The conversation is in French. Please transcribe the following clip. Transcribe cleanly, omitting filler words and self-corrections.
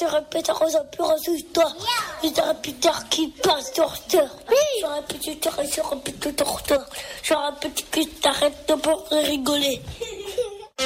je répète un répétiteur sur toi. C'est un répétiteur qui passe sur terre. Je répétiteur et je répétiteur. Je répète que t'arrêtes de pour rigoler.